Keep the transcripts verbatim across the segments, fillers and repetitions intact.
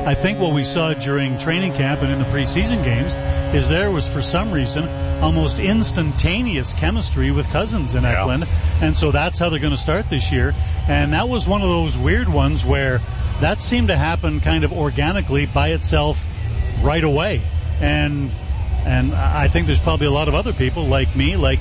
I think what we saw during training camp and in the preseason games is there was, for some reason, almost instantaneous chemistry with Cousins and Eklund. Yeah. And so that's how they're going to start this year. And that was one of those weird ones where that seemed to happen kind of organically by itself right away. And and I think there's probably a lot of other people like me, like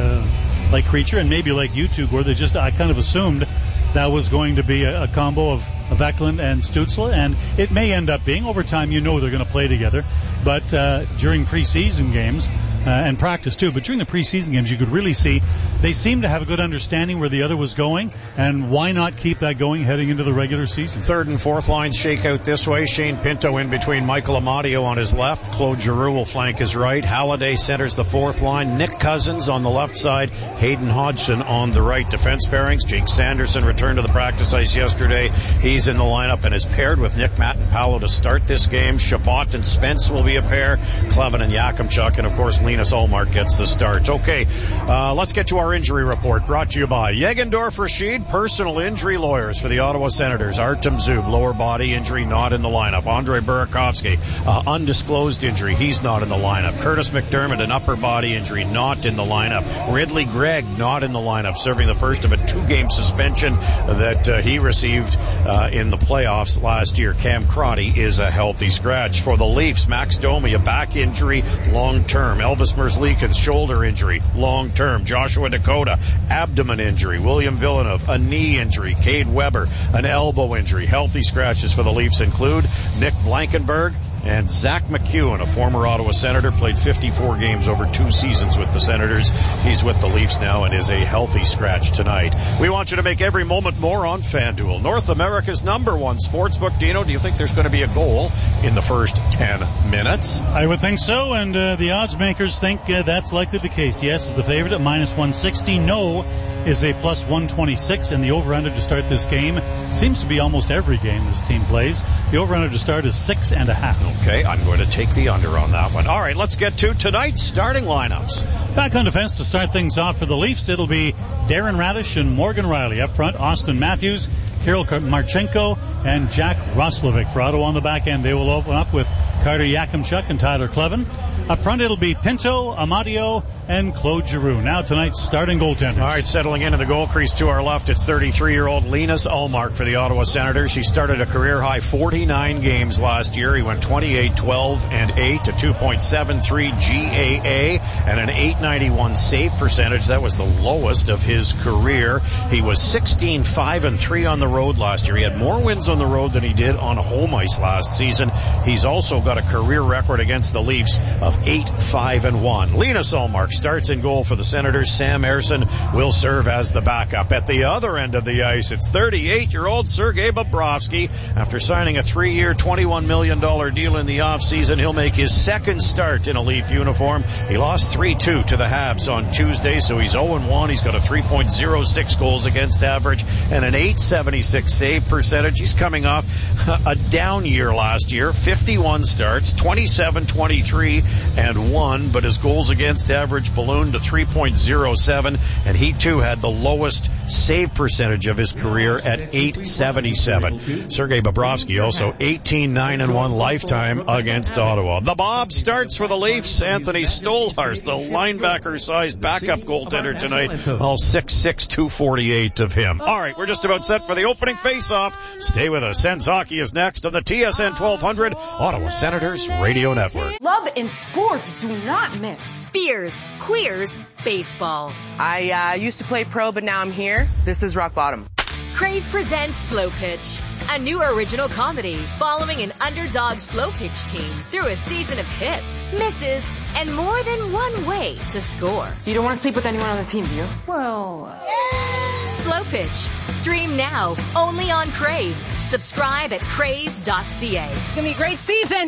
uh, like Creature, and maybe like you two, where they just, I kind of assumed that was going to be a, a combo of, of Eklund and Stützle, and it may end up being. Over time, you know they're going to play together. But uh, during preseason games, uh, and practice too, but during the preseason games, you could really see they seem to have a good understanding where the other was going, and why not keep that going heading into the regular season? Third and fourth lines shake out this way. Shane Pinto in between Michael Amadio on his left. Claude Giroux will flank his right. Halliday centers the fourth line. Nick Cousins on the left side. Hayden Hodgson on the right. Defense pairings. Jake Sanderson returned to the practice ice yesterday. He's in the lineup and is paired with Nick Matt-Paolo to start this game. Chabot and Spence will be a pair. Clevin and Yakimchuk, and of course Linus Ullmark gets the start. Okay, uh, let's get to our injury report, brought to you by Yegendorf Rashid, personal injury lawyers for the Ottawa Senators. Artem Zub, lower body injury, not in the lineup. Andrei Burakovsky, uh, undisclosed injury, he's not in the lineup. Curtis McDermott, an upper body injury, not in the lineup. Ridley Gregg, not in the lineup, serving the first of a two-game suspension that uh, he received uh, in the playoffs last year. Cam Crotty is a healthy scratch. For the Leafs, Max Domi, a back injury, long-term. Elvis Merzlikins, shoulder injury, long-term. Joshua Dakota, abdomen injury. William Villeneuve, a knee injury. Cade Weber, an elbow injury. Healthy scratches for the Leafs include Nick Blankenberg and Zach McEwen, a former Ottawa Senator, played fifty-four games over two seasons with the Senators. He's with the Leafs now and is a healthy scratch tonight. We want you to make every moment more on FanDuel, North America's number one sportsbook. Dino, do you think there's going to be a goal in the first ten minutes? I would think so, and uh, the odds makers think uh, that's likely the case. Yes is the favorite at minus one sixty. No is a plus one twenty-six, and the over-under to start this game seems to be almost every game this team plays. The over-under to start is six and a half. Okay, I'm going to take the under on that one. All right, let's get to tonight's starting lineups. Back on defense to start things off for the Leafs, it'll be Darren Radish and Morgan Riley. Up front, Austin Matthews, Kirill Marchenko, and Jack Roslovic. For Ottawa on the back end, they will open up with Carter Yakimchuk and Tyler Clevin. Up front, it'll be Pinto, Amadio, and Claude Giroux. Now tonight's starting goaltenders. All right, settling into the goal crease to our left, it's thirty-three-year-old Linus Ullmark for the Ottawa Senators. He started a career-high forty-nine games last year. He went twenty-eight, twelve, and eight to two point seven three G A A and an eight ninety-one save percentage. That was the lowest of his career. He was sixteen, five, and three on the road last year. He had more wins on the road than he did on home ice last season. He's also got a career record against the Leafs of eight, five, and one. Linus Ullmark starts in goal for the Senators. Sam Ersson will serve as the backup. At the other end of the ice, it's thirty-eight-year-old Sergei Bobrovsky. After signing a three-year, twenty-one million dollars deal in the offseason, he'll make his second start in a Leaf uniform. He lost three two to the Habs on Tuesday, so he's oh and one. He's got a three point oh six goals against average and an eight seventy-six save percentage. He's coming off a down year last year, fifty-one starts, twenty-seven, twenty-three, and one, but his goals against average ballooned to three point oh seven, and he too had the lowest save percentage of his career at eight seventy-seven. Sergei Bobrovsky also eighteen, nine, and one lifetime against Ottawa. The Bob starts for the Leafs. Anthony Stolarz, the linebacker-sized backup goaltender tonight, all six six, two forty-eight of him. All right, we're just about set for the opening face-off. Stay with us. Sens Hockey is next on the T S N twelve hundred Ottawa Senators Radio Network. Love and sports do not mix. Beers, queers, baseball. I uh, used to play pro, but now I'm here. This is rock bottom. Crave presents Slow Pitch, a new original comedy following an underdog slow pitch team through a season of hits, misses, and more than one way to score. You don't want to sleep with anyone on the team, do you? Well... Yeah. Slow Pitch. Stream now, only on Crave. Subscribe at crave dot c a. It's going to be a great season.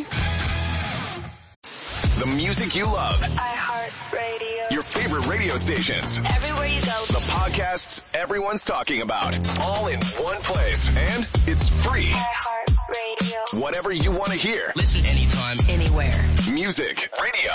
The music you love. iHeartRadio. Your favorite radio stations. Everywhere you go. The podcasts everyone's talking about. All in one place. And it's free. iHeartRadio. Whatever you want to hear. Listen anytime, anywhere. Music, radio,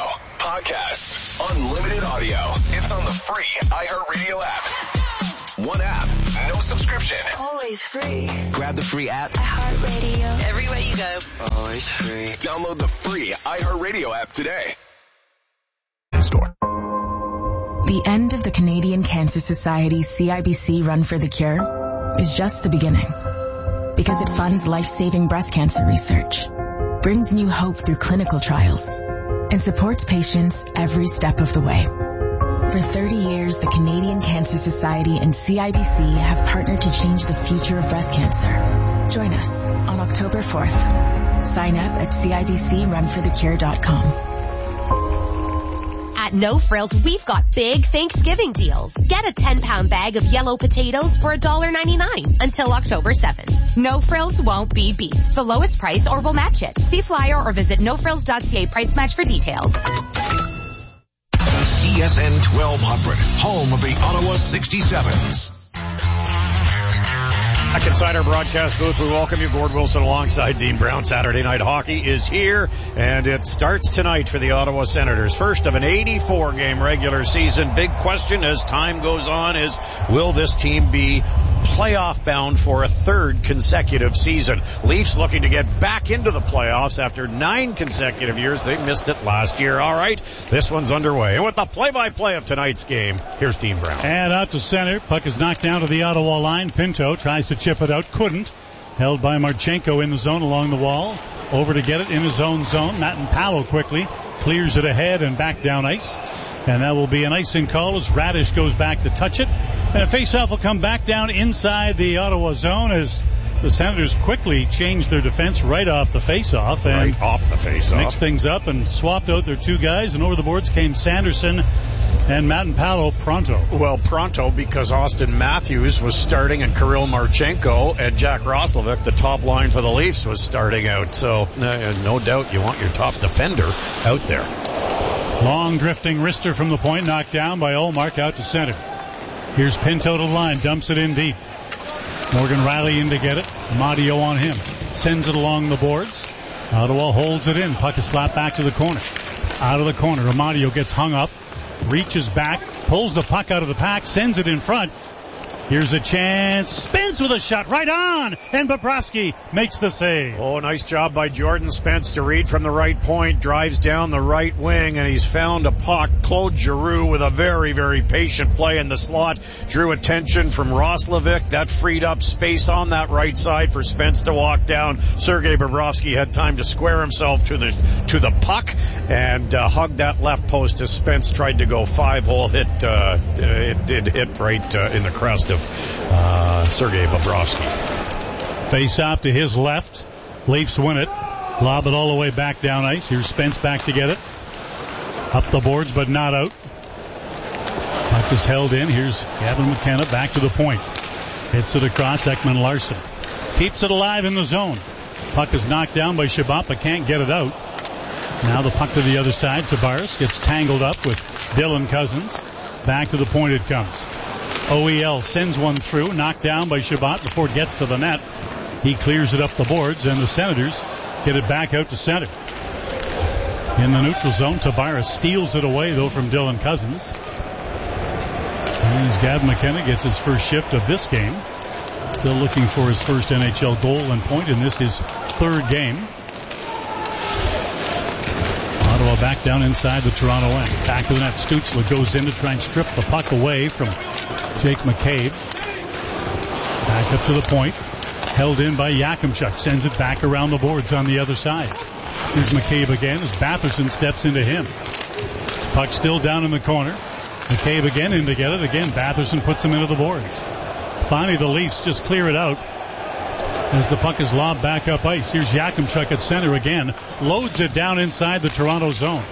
podcasts, unlimited audio. It's on the free iHeartRadio app. One app, no subscription. Always free. Grab the free app. iHeartRadio. Everywhere you go. Always free. Download the free iHeartRadio app today. In-store. The end of the Canadian Cancer Society's C I B C Run for the Cure is just the beginning, because it funds life-saving breast cancer research, brings new hope through clinical trials, and supports patients every step of the way. For thirty years, the Canadian Cancer Society and C I B C have partnered to change the future of breast cancer. Join us on October fourth. Sign up at C I B C run for the cure dot com. At No Frills, we've got big Thanksgiving deals. Get a ten pound bag of yellow potatoes for one dollar ninety-nine until October seventh. No Frills won't be beat. The lowest price or we'll match it. See flyer or visit no frills dot c a price match for details. T S N twelve hundred, home of the Ottawa sixty-sevens. Back inside our broadcast booth, we welcome you. Gord Wilson alongside Dean Brown. Saturday Night Hockey is here, and it starts tonight for the Ottawa Senators. First of an eighty-four game regular season. Big question as time goes on is, will this team be playoff bound for a third consecutive season? Leafs looking to get back into the playoffs after nine consecutive years. They missed it last year. All right, this one's underway. And with the play-by-play of tonight's game, here's Dean Brown. And out to center. Puck is knocked down to the Ottawa line. Pinto tries to chip it out. Couldn't. Held by Marchenko in the zone along the wall. Over to get it in his own zone. Matt Palo quickly clears it ahead and back down ice. And that will be an icing call as Radish goes back to touch it. And a faceoff will come back down inside the Ottawa zone as the Senators quickly change their defense right off the faceoff. And right off the faceoff. Mixed things up and swapped out their two guys. And over the boards came Sanderson and Matt Palo pronto. Well, pronto because Austin Matthews was starting and Kirill Marchenko and Jack Roslovic, the top line for the Leafs, was starting out. So uh, no doubt you want your top defender out there. Long drifting wrister from the point, knocked down by Ullmark out to center. Here's Pinto to the line, dumps it in deep. Morgan Rielly in to get it. Amadio on him. Sends it along the boards. Ottawa holds it in. Puck is slapped back to the corner. Out of the corner, Amadio gets hung up. Reaches back, pulls the puck out of the pack, sends it in front. Here's a chance. Spence with a shot right on. And Bobrovsky makes the save. Oh, nice job by Jordan Spence to read from the right point. Drives down the right wing, and he's found a puck. Claude Giroux with a very, very patient play in the slot. Drew attention from Roslovic. That freed up space on that right side for Spence to walk down. Sergei Bobrovsky had time to square himself to the to the puck and uh, hug that left post as Spence tried to go five-hole hit. Uh, it did hit right uh, in the crest of Uh, Sergei Bobrovsky. Face off to his left. Leafs win it. Lob it all the way back down ice. Here's Spence back to get it. Up the boards, but not out. Puck is held in. Here's Gavin McKenna back to the point. Hits it across. Ekman Larson keeps it alive in the zone. Puck is knocked down by Shabbat, but can't get it out. Now the puck to the other side. Tavares gets tangled up with Dylan Cousins. Back to the point it comes. O E L sends one through, knocked down by Shabbat before it gets to the net. He clears it up the boards, and the Senators get it back out to center. In the neutral zone, Tavares steals it away, though, from Dylan Cousins. And as Gavin McKenna gets his first shift of this game, still looking for his first N H L goal and point in this, his third game. Ottawa back down inside the Toronto end. Back to the net. Stützle goes in to try and strip the puck away from Jake McCabe. Back up to the point. Held in by Yakimchuk. Sends it back around the boards on the other side. Here's McCabe again as Batherson steps into him. Puck still down in the corner. McCabe again in to get it. Again, Batherson puts him into the boards. Finally, the Leafs just clear it out as the puck is lobbed back up ice. Here's Yakimchuk at center again. Loads it down inside the Toronto zone.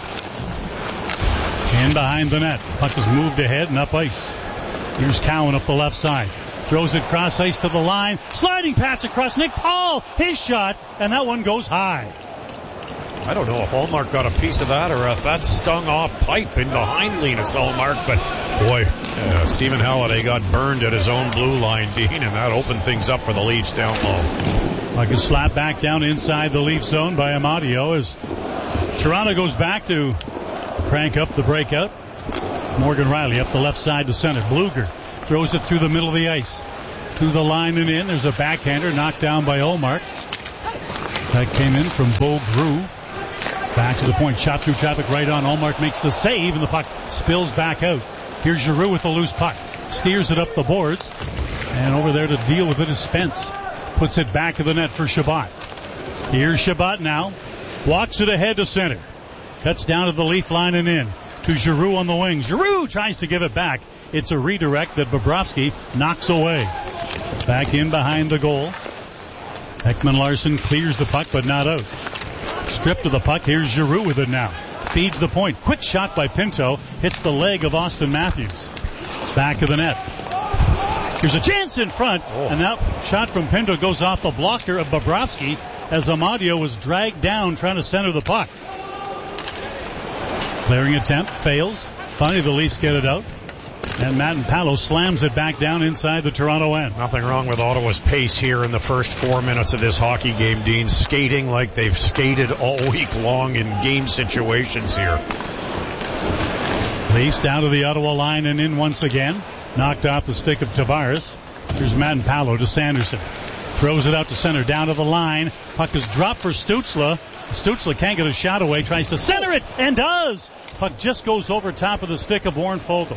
In behind the net. Puck is moved ahead and up ice. Here's Cowan up the left side. Throws it cross ice to the line. Sliding pass across Nick Paul. His shot, and that one goes high. I don't know if Ullmark got a piece of that or if that stung off pipe in behind Linus Ullmark, but boy, uh, Stephen Halliday got burned at his own blue line, Dean, and that opened things up for the Leafs down low. Like a slap back down inside the Leaf zone by Amadio as Toronto goes back to crank up the breakout. Morgan Rielly up the left side to center. Bluger throws it through the middle of the ice. to the line and in. There's a backhander knocked down by Ullmark. That came in from Bo Drew. Back to the point. Shot through traffic right on. Ullmark makes the save, and the puck spills back out. Here's Giroux with the loose puck. Steers it up the boards. And over there to deal with it is Spence. Puts it back to the net for Shabbat. Here's Shabbat now. Walks it ahead to center. Cuts down to the Leaf line and in. To Giroux on the wing. Giroux tries to give it back. It's a redirect that Bobrovsky knocks away. Back in behind the goal. Ekman Larsson clears the puck, but not out. Stripped of the puck. Here's Giroux with it now. Feeds the point. Quick shot by Pinto. Hits the leg of Austin Matthews. Back to the net. Here's a chance in front. Oh. And that shot from Pinto goes off the blocker of Bobrovsky as Amadio was dragged down trying to center the puck. Clearing attempt. Fails. Finally the Leafs get it out. And Matt Palo slams it back down inside the Toronto end. Nothing wrong with Ottawa's pace here in the first four minutes of this hockey game, Dean. Skating like they've skated all week long in game situations here. Leafs down to the Ottawa line and in once again. Knocked off the stick of Tavares. Here's Matt Palo to Sanderson. Throws it out to center, down to the line. Puck is dropped for Stützle. Stützle can't get a shot away, tries to center it, and does! Puck just goes over top of the stick of Warren Foegele.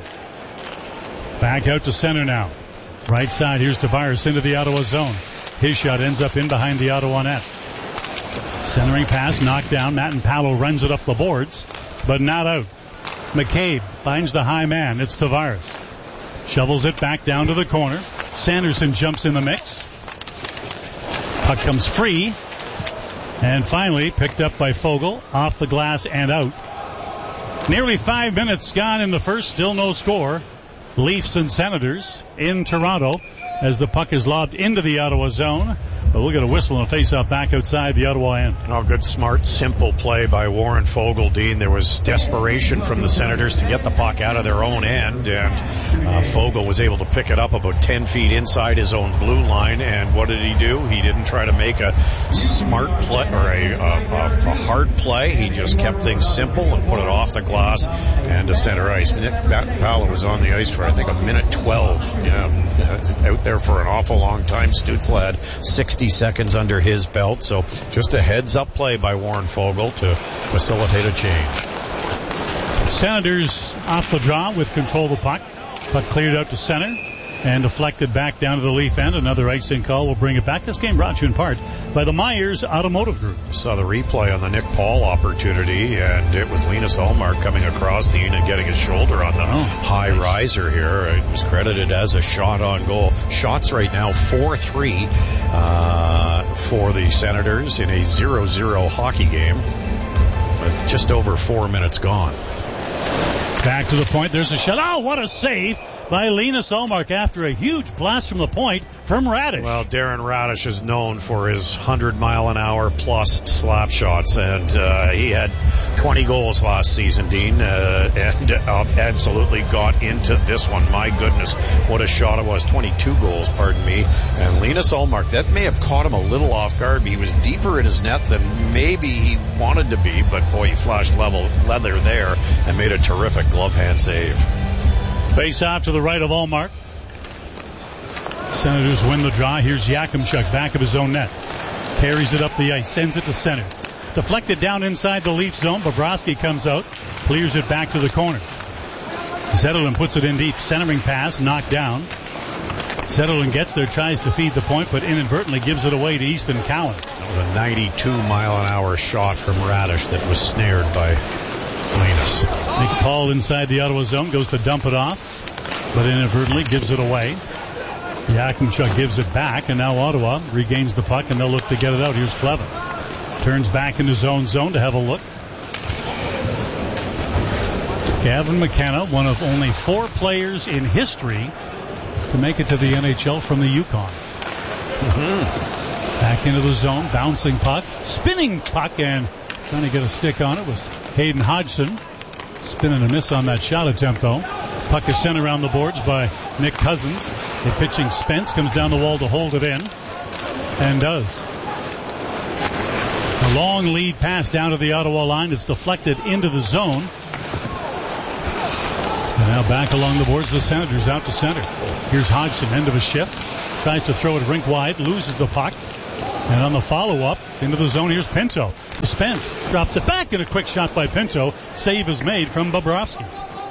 Back out to center now. Right side, here's Tavares into the Ottawa zone. His shot ends up in behind the Ottawa net. Centering pass, knocked down. Matt Palo runs it up the boards, but not out. McCabe finds the high man. It's Tavares. Shovels it back down to the corner. Sanderson jumps in the mix. Puck comes free. And finally picked up by Foegele. Off the glass and out. Nearly five minutes gone in the first. Still no score. Leafs and Senators in Toronto as the puck is lobbed into the Ottawa zone. But we'll get a whistle and a face-off back outside the Ottawa end. Oh, good, smart, simple play by Warren Foegele, Dean. There was desperation from the Senators to get the puck out of their own end, and uh, Foegele was able to pick it up about ten feet inside his own blue line. And what did he do? He didn't try to make a smart play or a, a, a hard play. He just kept things simple and put it off the glass and to center ice. Nick Palo was on the ice for, I think, a minute twelve. Yeah, out there for an awful long time. Stützle had sixty seconds under his belt, so just a heads-up play by Warren Foegele to facilitate a change. Senators off the draw with control of the puck. Puck cleared out to center and deflected back down to the Leaf end. Another icing call will bring it back. This game brought to you in part by the Myers Automotive Group. Saw the replay on the Nick Paul opportunity, and it was Linus Ullmark coming across Dean and getting his shoulder on the oh, high nice. riser here. It was credited as a shot on goal. Shots right now four three uh, for the Senators in a zero zero hockey game with just over four minutes gone. Back to the point. There's a shot. Oh, what a save by Linus Ullmark after a huge blast from the point from Radish. Well, Darren Radish is known for his one hundred mile an hour plus slap shots, and uh, he had twenty goals last season, Dean, uh, and uh, absolutely got into this one. My goodness, what a shot it was. twenty-two goals, pardon me. And Linus Ullmark, that may have caught him a little off guard. He was deeper in his net than maybe he wanted to be, but boy, he flashed level leather there and made a terrific glove hand save. Face off to the right of Ullmark. Senators win the draw. Here's Yakimchuk back of his own net. Carries it up the ice, sends it to center. Deflected down inside the Leaf zone. Bobrovsky comes out, clears it back to the corner. Zetterlund puts it in deep. Centering pass, knocked down. Zetterlund gets there, tries to feed the point, but inadvertently gives it away to Easton Cowan. That was a ninety-two mile an hour shot from Radish that was snared by Linus. Nick Paul inside the Ottawa zone goes to dump it off, but inadvertently gives it away. Yakimchuk gives it back, and now Ottawa regains the puck, and they'll look to get it out. Here's Cleven. Turns back into zone zone to have a look. Gavin McKenna, one of only four players in history to make it to the N H L from the Yukon. Mm-hmm. Back into the zone, bouncing puck, spinning puck, and trying to get a stick on it was Hayden Hodgson. Spin and a miss on that shot attempt, though. Puck is sent around the boards by Nick Cousins. The pitching Spence comes down the wall to hold it in, and does. A long lead pass down to the Ottawa line. It's deflected into the zone. And Now back along the boards, the Senators out to center. Here's Hodgson, end of a shift. Tries to throw it rink wide, loses the puck. And on the follow-up, into the zone, here's Pinto. Spence drops it back, and a quick shot by Pinto. Save is made from Bobrovsky.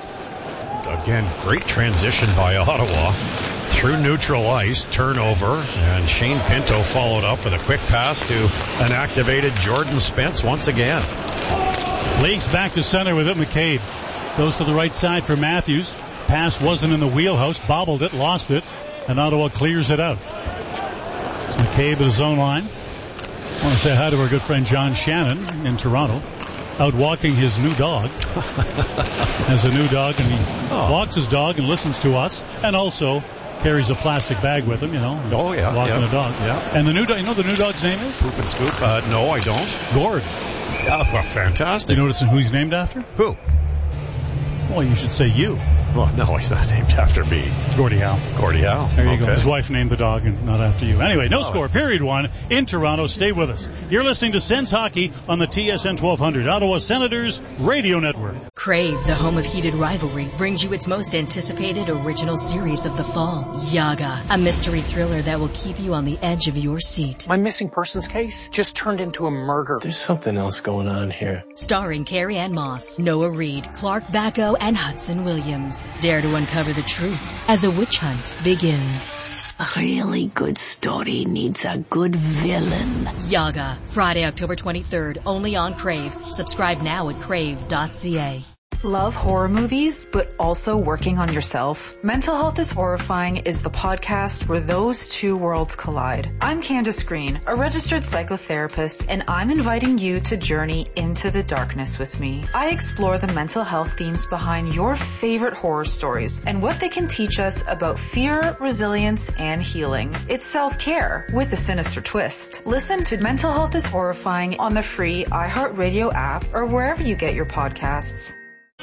Again, great transition by Ottawa. Through neutral ice, turnover, and Shane Pinto followed up with a quick pass to an activated Jordan Spence once again. Leaks back to center with it, McCabe. Goes to the right side for Matthews. Pass wasn't in the wheelhouse, bobbled it, lost it, and Ottawa clears it out. It's McCabe at his own line. I want to say hi to our good friend John Shannon in Toronto, out walking his new dog. Has a new dog, and he oh. walks his dog and listens to us, and also carries a plastic bag with him, you know. Oh, yeah. Walking yeah, a dog. Yeah. And the new dog, you know the new dog's name is? Poop and Scoop? Uh, no, I don't. Gord. Oh, well, fantastic. You noticing who he's named after? Who? Well, you should say you. Well, no, he's not named after me. It's Gordie Howe. Gordie Howe. There you okay. go. His wife named the dog and not after you. Anyway, no oh. score. Period one in Toronto. Stay with us. You're listening to Sens Hockey on the T S N twelve hundred Ottawa Senators Radio Network. Crave, the home of heated rivalry, brings you its most anticipated original series of the fall, Yaga, a mystery thriller that will keep you on the edge of your seat. My missing persons case just turned into a murder. There's something else going on here. Starring Carrie Ann Moss, Noah Reid, Clark Bacco, and Hudson Williams. Dare to uncover the truth as a witch hunt begins. A really good story needs a good villain. Yaga, Friday, October twenty-third, only on Crave. Subscribe now at crave dot c a. Love horror movies, but also working on yourself? Mental Health is Horrifying is the podcast where those two worlds collide. I'm Candace Green, a registered psychotherapist, and I'm inviting you to journey into the darkness with me. I explore the mental health themes behind your favorite horror stories and what they can teach us about fear, resilience, and healing. It's self-care with a sinister twist. Listen to Mental Health is Horrifying on the free iHeartRadio app or wherever you get your podcasts.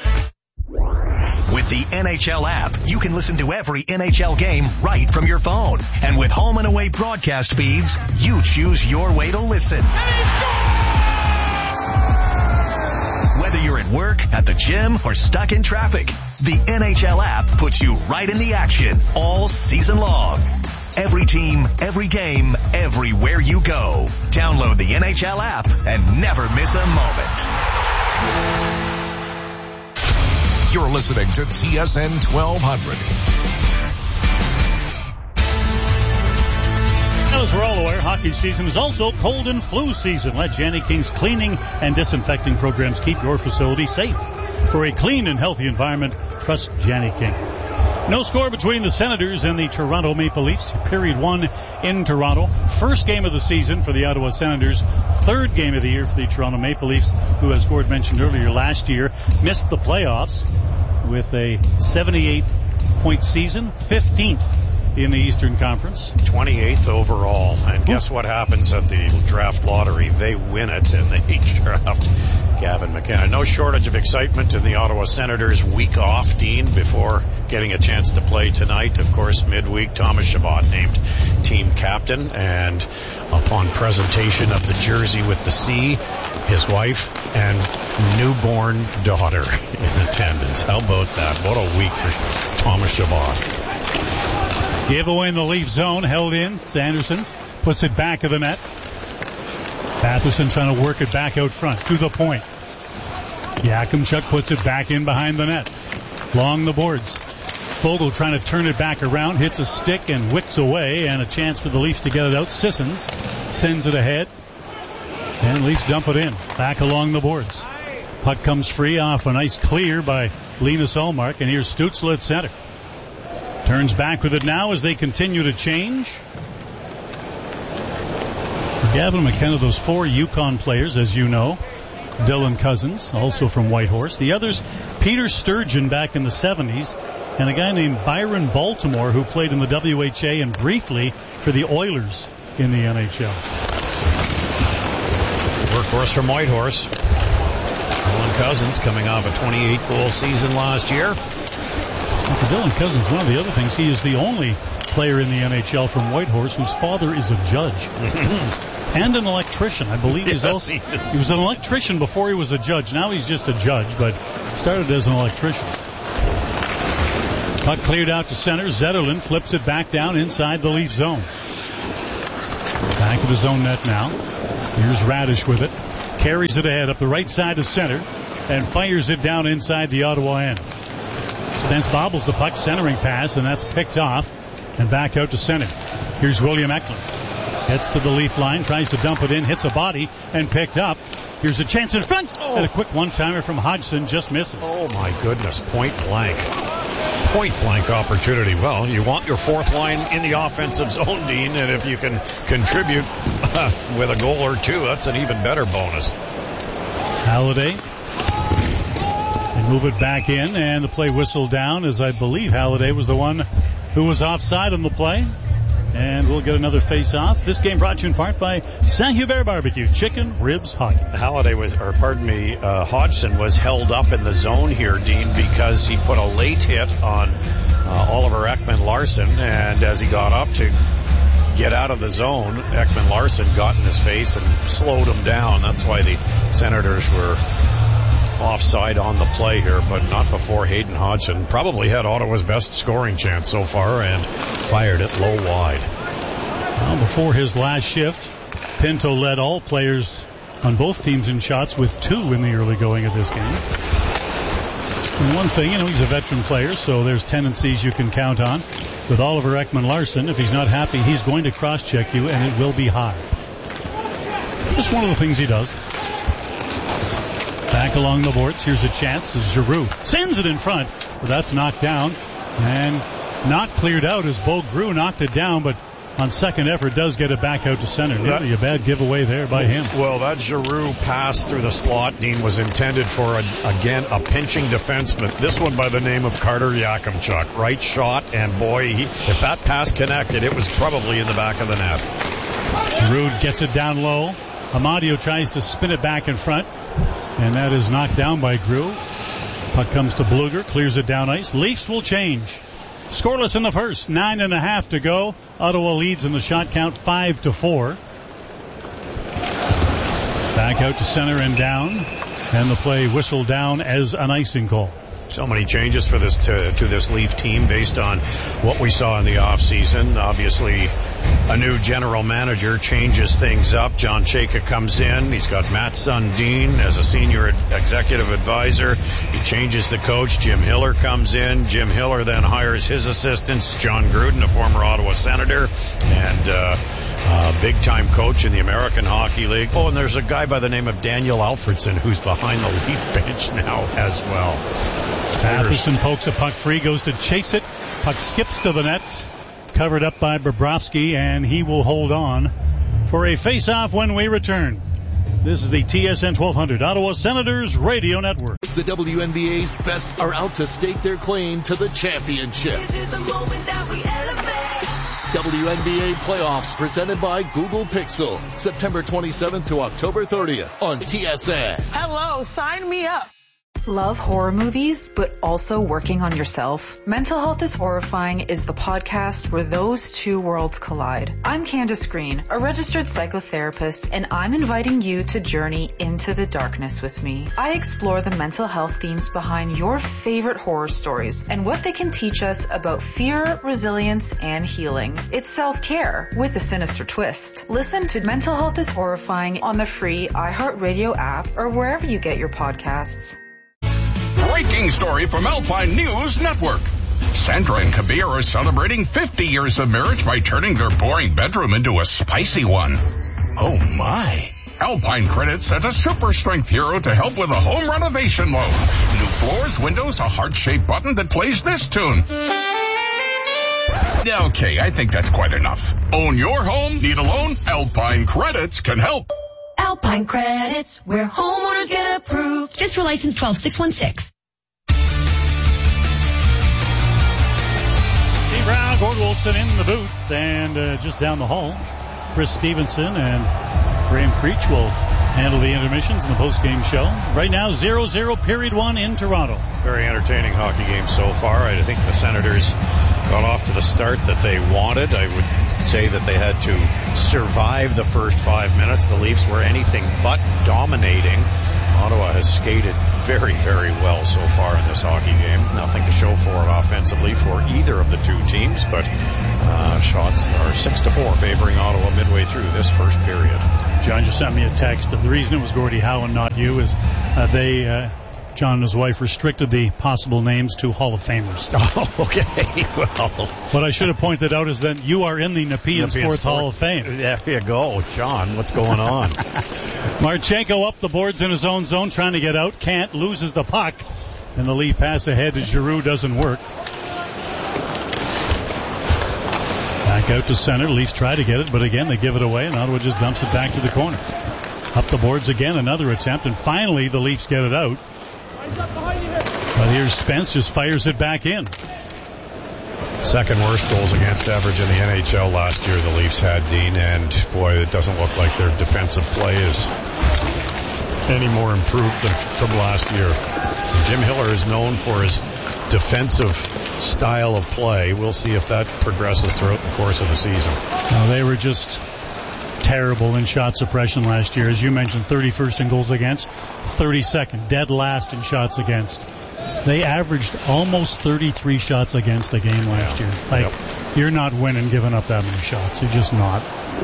With the N H L app, you can listen to every N H L game right from your phone. And with home and away broadcast feeds, you choose your way to listen. Whether you're at work, at the gym, or stuck in traffic, the N H L app puts you right in the action all season long. Every team, every game, everywhere you go. Download the N H L app and never miss a moment. You're listening to T S N twelve hundred. As we're all aware, hockey season is also cold and flu season. Let Janny King's cleaning and disinfecting programs keep your facility safe. For a clean and healthy environment, trust Janny King. No score between the Senators and the Toronto Maple Leafs. Period one in Toronto. First game of the season for the Ottawa Senators. Third game of the year for the Toronto Maple Leafs, who, as Gord mentioned earlier, last year missed the playoffs with a seventy-eight point season, fifteenth in the Eastern Conference. twenty-eighth overall. And guess what happens at the draft lottery? They win it and they draft Gavin McKenna. No shortage of excitement in the Ottawa Senators week off, Dean, before getting a chance to play tonight. Of course, midweek, Thomas Chabot named team captain, and upon presentation of the jersey with the C, his wife and newborn daughter in attendance. How about that? What a week for Thomas Chabot. Give away in the Leaf zone, held in. Sanderson puts it back of the net. Batherson trying to work it back out front to the point. Yakimchuk puts it back in behind the net. Along the boards. Fogle trying to turn it back around, hits a stick and wicks away, and a chance for the Leafs to get it out. Sissons sends it ahead. And Leafs dump it in. Back along the boards. Puck comes free off a nice clear by Linus Ullmark, and here's Stützle at center. Turns back with it now as they continue to change. Gavin McKenna, those four Yukon players, as you know. Dylan Cousins, also from Whitehorse. The others, Peter Sturgeon back in the seventies, and a guy named Byron Baltimore who played in the W H A and briefly for the Oilers in the N H L. Workhorse from Whitehorse. Dylan Cousins coming off a twenty-eight goal season last year. Well, for Dylan Cousins, one of the other things, he is the only player in the N H L from Whitehorse whose father is a judge. And an electrician, I believe. Yes, he's also, he, he was an electrician before he was a judge. Now he's just a judge, but started as an electrician. Puck cleared out to center. Zetterlund flips it back down inside the Leaf zone. Back of the zone net now. Here's Radish with it. Carries it ahead up the right side of center and fires it down inside the Ottawa end. Spence bobbles the puck, centering pass, and that's picked off and back out to center. Here's William Eklund. Gets to the Leaf line, tries to dump it in, hits a body, and picked up. Here's a chance in front. Oh. And a quick one-timer from Hodgson just misses. Oh, my goodness. Point blank. Point blank opportunity. Well, you want your fourth line in the offensive zone, Dean, and if you can contribute uh, with a goal or two, that's an even better bonus. Halliday. And move it back in, and the play whistled down, as I believe Halliday was the one who was offside on the play. And we'll get another face-off. This game brought to you in part by Saint-Hubert Barbecue, chicken, ribs, hockey. Halliday was, or pardon me, uh, Hodgson was held up in the zone here, Dean, because he put a late hit on uh, Oliver Ekman-Larsson, and as he got up to get out of the zone, Ekman-Larsson got in his face and slowed him down. That's why the Senators were offside on the play here, but not before Hayden Hodgson probably had Ottawa's best scoring chance so far and fired it low wide. Well, before his last shift, Pinto led all players on both teams in shots with two in the early going of this game. And one thing, you know, he's a veteran player, so there's tendencies you can count on. With Oliver Ekman-Larsson, if he's not happy, he's going to cross-check you, and it will be high. Just one of the things he does. Back along the boards. Here's a chance as Giroux sends it in front, but that's knocked down and not cleared out as Bo Grew knocked it down, but on second effort does get it back out to center. Nearly a bad giveaway there by him. Well, that Giroux pass through the slot, Dean, was intended for, a, again, a pinching defenseman. This one by the name of Carter Yakimchuk. Right shot, and boy, he, if that pass connected, it was probably in the back of the net. Giroux gets it down low. Amadio tries to spin it back in front, and that is knocked down by Grew. Puck comes to Bluger, clears it down ice. Leafs will change. Scoreless in the first, nine and a half to go. Ottawa leads in the shot count, five to four. Back out to center and down, and the play whistled down as an icing call. So many changes for this to, to this Leaf team based on what we saw in the offseason. Obviously, a new general manager changes things up. John Chayka comes in. He's got Matt Sundin as a senior executive advisor. He changes the coach. Jim Hiller comes in. Jim Hiller then hires his assistants, John Gruden, a former Ottawa Senator, and uh, uh big-time coach in the American Hockey League. Oh, and there's a guy by the name of Daniel Alfredson who's behind the Leaf bench now as well. Matheson pokes a puck free, goes to chase it. Puck skips to the net, covered up by Bobrovsky, and he will hold on for a face-off when we return. This is the T S N twelve hundred Ottawa Senators Radio Network. The W N B A's best are out to stake their claim to the championship. W N B A Playoffs presented by Google Pixel, September twenty-seventh to October thirtieth on T S N. Hello, sign me up. Love horror movies, but also working on yourself? Mental Health is Horrifying is the podcast where those two worlds collide. I'm Candace Green, a registered psychotherapist, and I'm inviting you to journey into the darkness with me. I explore the mental health themes behind your favorite horror stories and what they can teach us about fear, resilience, and healing. It's self-care with a sinister twist. Listen to Mental Health is Horrifying on the free iHeartRadio app or wherever you get your podcasts. Breaking story from Alpine News Network. Sandra and Kabir are celebrating fifty years of marriage by turning their boring bedroom into a spicy one. Oh my. Alpine Credit sent a super strength hero to help with a home renovation loan. New floors, windows, a heart-shaped button that plays this tune. Okay, I think that's quite enough. Own your home? Need a loan? Alpine Credits can help. Alpine Credits, where homeowners get approved. Just for license twelve six one six. Steve Brown, Gord Wilson in the booth, and uh, just down the hall, Chris Stevenson and Graham Creech will handle the intermissions in the post-game show. Right now, zero zero, period one in Toronto. Very entertaining hockey game so far. I think the Senators got off to the start that they wanted. I would say that they had to survive the first five minutes. The Leafs were anything but dominating. Ottawa has skated very, very well so far in this hockey game. Nothing to show for it offensively for either of the two teams, but uh, shots are six to four favoring Ottawa midway through this first period. John just sent me a text. The reason it was Gordie Howe and not you is uh, they, uh, John and his wife, restricted the possible names to Hall of Famers. Oh, okay. Well, what I should have pointed out is that you are in the Nepean, Nepean Sports Sport. Hall of Fame. There you go. John, what's going on? Marchenko up the boards in his own zone, trying to get out. Can't. Loses the puck. And the lead pass ahead to Giroux doesn't work. Back out to center. Leafs try to get it, but again, they give it away, and Ottawa just dumps it back to the corner. Up the boards again, another attempt, and finally the Leafs get it out. But here's Spence, just fires it back in. Second worst goals against average in the N H L last year the Leafs had, Dean, and boy, it doesn't look like their defensive play is any more improved than from last year. And Jim Hiller is known for his defensive style of play. We'll see if that progresses throughout the course of the season. Now, they were just terrible in shot suppression last year. As you mentioned, thirty-first in goals against, thirty-second, dead last in shots against. They averaged almost thirty-three shots against a game last year. Like, yep. You're not winning giving up that many shots. You're just not.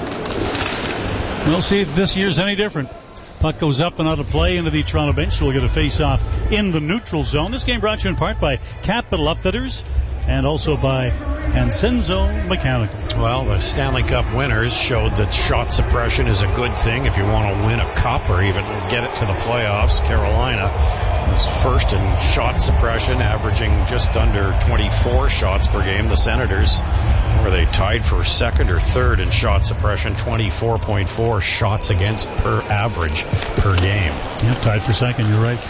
We'll see if this year's any different. Puck goes up and out of play into the Toronto bench. We'll get a face-off in the neutral zone. This game brought to you in part by Capital Upfitters and also by Ansenzo Mechanical. Well, the Stanley Cup winners showed that shot suppression is a good thing if you want to win a cup or even get it to the playoffs. Carolina was first in shot suppression, averaging just under twenty-four shots per game. The Senators, were they tied for second or third in shot suppression, twenty-four point four shots against per average per game. Yeah, tied for second, you're right.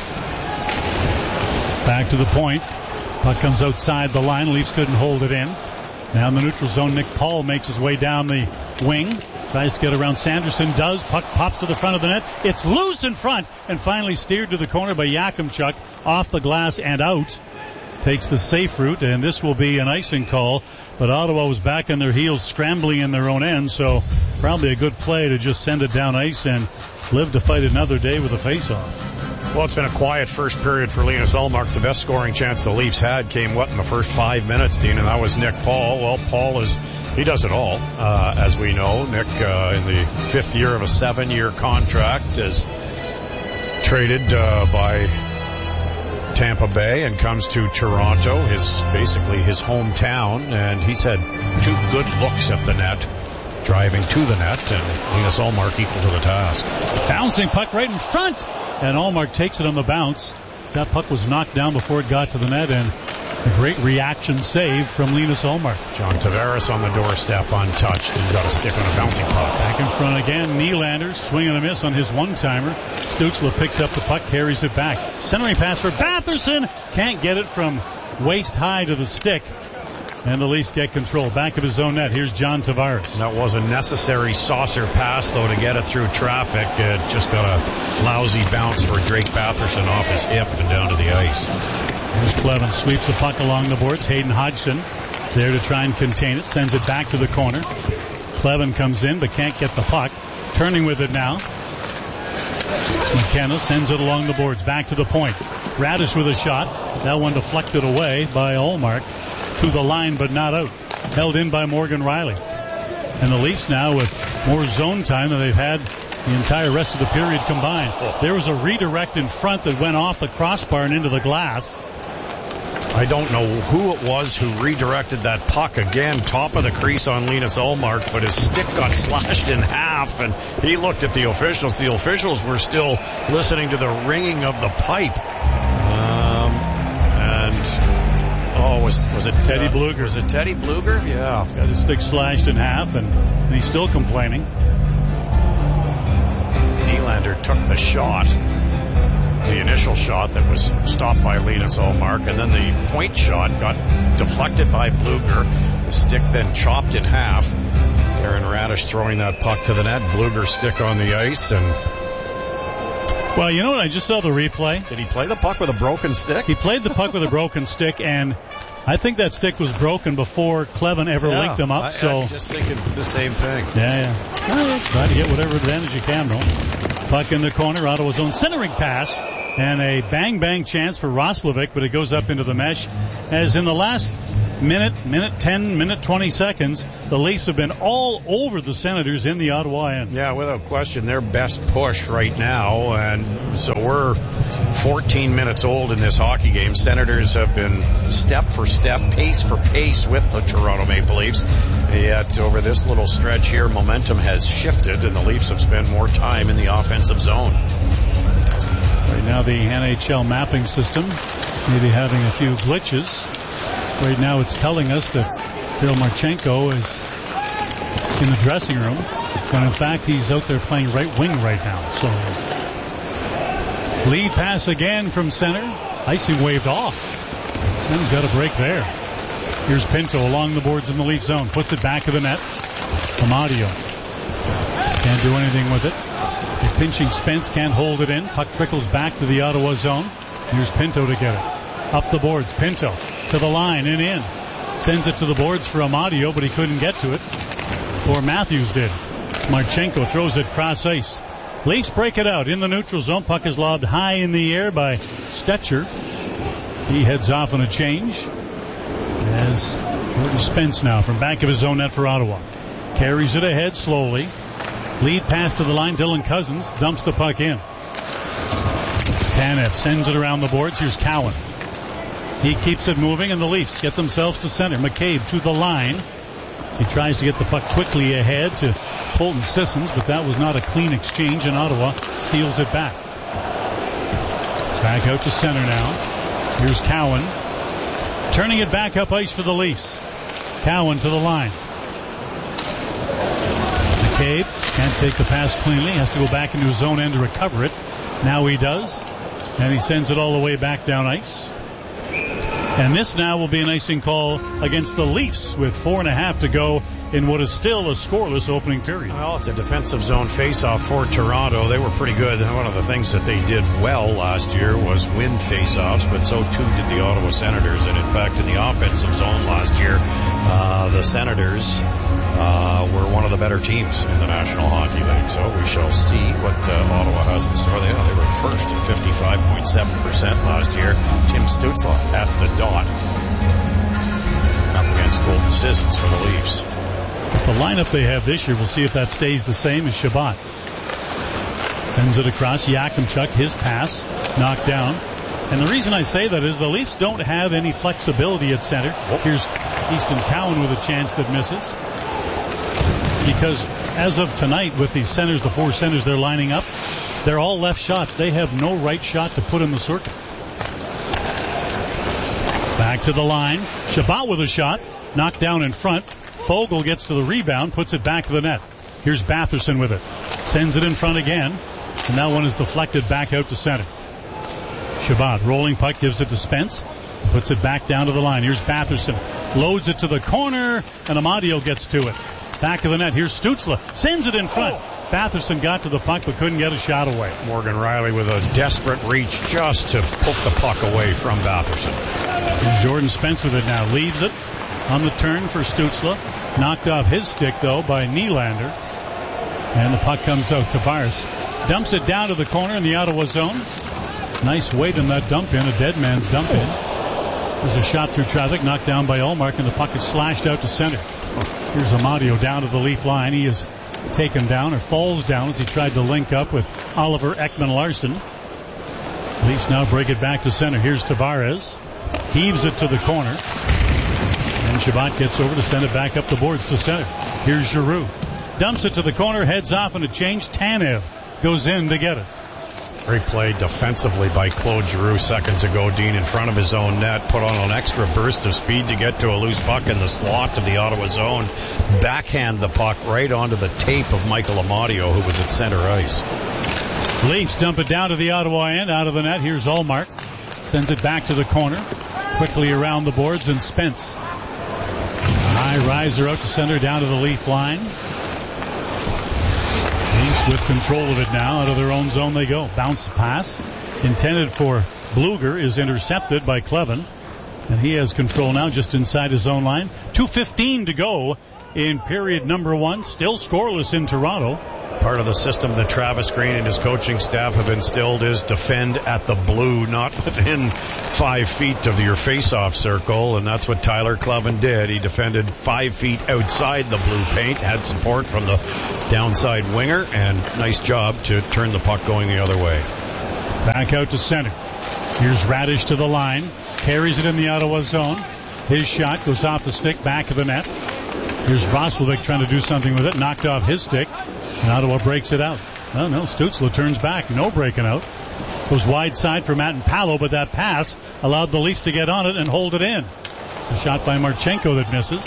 Back to the point. Puck comes outside the line. Leafs couldn't hold it in. Now in the neutral zone, Nick Paul makes his way down the wing. Tries to get around Sanderson. Does. Puck pops to the front of the net. It's loose in front and finally steered to the corner by Yakimchuk. Off the glass and out. Takes the safe route, and this will be an icing call. But Ottawa was back on their heels, scrambling in their own end, so probably a good play to just send it down ice and live to fight another day with a face-off. Well, it's been a quiet first period for Linus Ullmark. The best scoring chance the Leafs had came, what, in the first five minutes, Dean, and that was Nick Paul. Well, Paul is, he does it all, uh, as we know. Nick, uh, in the fifth year of a seven-year contract, is traded uh, by Tampa Bay and comes to Toronto, his basically his hometown, and he's had two good looks at the net, driving to the net, and Linus Ullmark equal to the task. Bouncing puck right in front, and Ullmark takes it on the bounce. That puck was knocked down before it got to the net, and a great reaction save from Linus Ullmark. John Tavares on the doorstep untouched and got a stick on a bouncing puck. Back in front again, Nylander swinging a miss on his one-timer. Stützle picks up the puck, carries it back. Centering pass for Batherson. Can't get it from waist high to the stick. And the Leafs get control. Back of his own net. Here's John Tavares. That was a necessary saucer pass, though, to get it through traffic. It just got a lousy bounce for Drake Batherson off his hip and down to the ice. Here's Clevin. Sweeps the puck along the boards. Hayden Hodgson there to try and contain it. Sends it back to the corner. Clevin comes in but can't get the puck. Turning with it now. McKenna sends it along the boards. Back to the point. Radish with a shot. That one deflected away by Ullmark. To the line, but not out. Held in by Morgan Riley. And the Leafs now with more zone time than they've had the entire rest of the period combined. There was a redirect in front that went off the crossbar and into the glass. I don't know who it was who redirected that puck again, top of the crease on Linus Ullmark, but his stick got slashed in half, and he looked at the officials. The officials were still listening to the ringing of the pipe. Um, and... Oh, was was it Teddy uh, Bluger? Was it Teddy Bluger? Yeah. Got his stick slashed in half, and, and he's still complaining. Nylander took the shot, the initial shot that was stopped by Linus Ullmark, and then the point shot got deflected by Bluger. The stick then chopped in half. Darren Radish throwing that puck to the net. Bluger's stick on the ice, and... Well, you know what? I just saw the replay. Did he play the puck with a broken stick? He played the puck with a broken stick, and I think that stick was broken before Clevin ever yeah, linked him up. I, so I'm just thinking the same thing. Yeah, yeah. Well, try to get whatever advantage you can, though. Puck in the corner, Ottawa's own centering pass, and a bang-bang chance for Roslovic, but it goes up into the mesh. As in the last minute, minute ten, minute twenty seconds, the Leafs have been all over the Senators in the Ottawa end. Yeah, without question, their best push right now, and so we're fourteen minutes old in this hockey game. Senators have been step for step, pace for pace with the Toronto Maple Leafs. Yet over this little stretch here, momentum has shifted, and the Leafs have spent more time in the offensive zone. Right now, the N H L mapping system maybe having a few glitches. Right now, it's telling us that Bill Marchenko is in the dressing room, when in fact he's out there playing right wing right now. So, lead pass again from center. Icing waved off. Sen's got a break there. Here's Pinto along the boards in the Leaf zone. Puts it back of the net. Amadio can't do anything with it. A pinching Spence can't hold it in. Puck trickles back to the Ottawa zone. Here's Pinto to get it. Up the boards. Pinto to the line and in. Sends it to the boards for Amadio, but he couldn't get to it. Or Matthews did. Marchenko throws it cross ice. Leafs break it out in the neutral zone. Puck is lobbed high in the air by Stetcher. He heads off on a change. As Jordan Spence now from back of his own net for Ottawa. Carries it ahead slowly. Lead pass to the line. Dylan Cousins dumps the puck in. Tanev sends it around the boards. Here's Cowan. He keeps it moving, and the Leafs get themselves to center. McCabe to the line. He tries to get the puck quickly ahead to Colton Sissons, but that was not a clean exchange, and Ottawa steals it back. Back out to center now. Here's Cowan. Turning it back up ice for the Leafs. Cowan to the line. McCabe can't take the pass cleanly. Has to go back into his own end to recover it. Now he does. And he sends it all the way back down ice. And this now will be an icing call against the Leafs with four and a half to go in what is still a scoreless opening period. Well, it's a defensive zone faceoff for Toronto. They were pretty good. One of the things that they did well last year was win faceoffs, but so too did the Ottawa Senators. And in fact, in the offensive zone last year, uh, the Senators uh, were one of the better teams in the National Hockey League. So we shall see what uh, Ottawa has in store. They, they were first at fifty-five point seven percent last year. Tim Stützle at the dot up against Colton Sissons for the Leafs. The lineup they have this year, we'll see if that stays the same as Shabbat. Sends it across. Yakimchuk, his pass, knocked down. And the reason I say that is the Leafs don't have any flexibility at center. Here's Easton Cowan with a chance that misses. Because as of tonight, with the centers, the four centers they're lining up, they're all left shots. They have no right shot to put in the circle. Back to the line. Shabbat with a shot. Knocked down in front. Fogle gets to the rebound, puts it back to the net. Here's Batherson with it. Sends it in front again. And that one is deflected back out to center. Shabbat, rolling puck, gives it to Spence. Puts it back down to the line. Here's Batherson. Loads it to the corner, and Amadio gets to it. Back of the net. Here's Stützle. Sends it in front. Batherson got to the puck but couldn't get a shot away. Morgan Riley with a desperate reach just to poke the puck away from Batherson. Here's Jordan Spence with it now. Leaves it on the turn for Stützle. Knocked off his stick, though, by Nylander. And the puck comes out. Tavares dumps it down to the corner in the Ottawa zone. Nice weight in that dump in, a dead man's dump in. There's a shot through traffic, knocked down by Ullmark, and the puck is slashed out to center. Here's Amadio down to the Leaf line. He is taken down, or falls down, as he tried to link up with Oliver Ekman-Larsson. Leafs now break it back to center. Here's Tavares. Heaves it to the corner. And Shabbat gets over to send it back up the boards to center. Here's Giroux. Dumps it to the corner, heads off on a change. Tanev goes in to get it. Great play defensively by Claude Giroux seconds ago. Dean in front of his own net, put on an extra burst of speed to get to a loose puck in the slot of the Ottawa zone. Backhand the puck right onto the tape of Michael Amadio, who was at center ice. Leafs dump it down to the Ottawa end, out of the net. Here's Ullmark. Sends it back to the corner. Quickly around the boards, and Spence. High riser out to center, down to the Leaf line. Leafs with control of it now. Out of their own zone they go. Bounce pass intended for Bluger is intercepted by Clevin. And he has control now just inside his own line. two fifteen to go in period number one. Still scoreless in Toronto. Part of the system that Travis Green and his coaching staff have instilled is defend at the blue, not within five feet of your face-off circle, and that's what Tyler Cloven did. He defended five feet outside the blue paint, had support from the downside winger, and nice job to turn the puck going the other way. Back out to center. Here's Radish to the line, carries it in the Ottawa zone. His shot goes off the stick, back of the net. Here's Roslovic trying to do something with it, knocked off his stick, and Ottawa breaks it out. Well, no, Stützle turns back, no breaking out. Goes wide side for Matt and Palo, but that pass allowed the Leafs to get on it and hold it in. It's a shot by Marchenko that misses.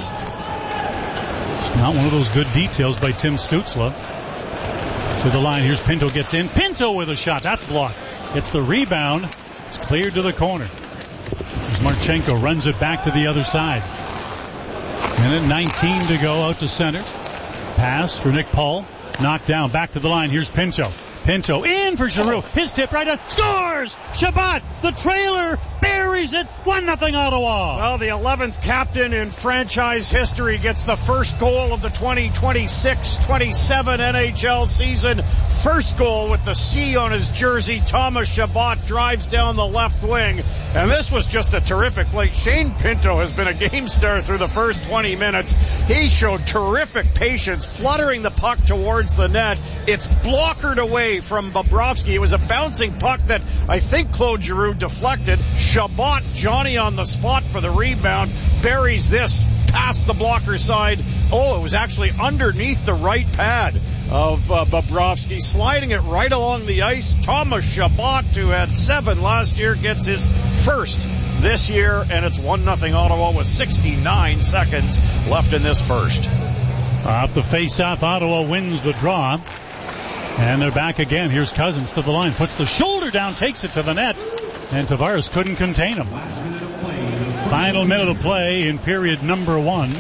It's not one of those good details by Tim Stützle. To the line, here's Pinto, gets in. Pinto with a shot, that's blocked. Gets the rebound, it's cleared to the corner. As Marchenko runs it back to the other side. Minute nineteen to go, out to center. Pass for Nick Paul. Knocked down. Back to the line. Here's Pinto. Pinto in for Giroux. His tip right on. Scores! Shabbat, the trailer, buries it. one nothing Ottawa. Well, the eleventh captain in franchise history gets the first goal of the twenty twenty-six twenty-seven N H L season. First goal with the C on his jersey. Thomas Chabot drives down the left wing. And this was just a terrific play. Shane Pinto has been a game star through the first twenty minutes. He showed terrific patience, fluttering the puck towards the net. It's blockered away from Bobrovsky. It was a bouncing puck that I think Claude Giroux deflected. Chabot, Johnny on the spot for the rebound, buries this past the blocker side. Oh, it was actually underneath the right pad of uh, Bobrovsky, sliding it right along the ice. Thomas Chabot, who had seven last year, gets his first this year, and it's one nothing Ottawa with sixty-nine seconds left in this first. Off the face-off, Ottawa wins the draw. And they're back again. Here's Cousins to the line, puts the shoulder down, takes it to the net, and Tavares couldn't contain him. Final minute of play in period number one.